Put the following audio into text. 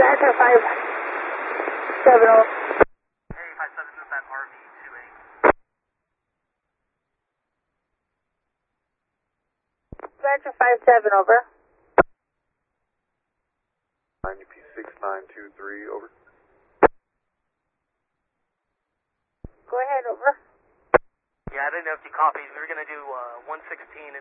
Badger 570. Hey, 57, this is that RV28. Badger 57, over. 90P6923, over. Go ahead, over. Yeah, I didn't know if you copied. We were going to do 116 and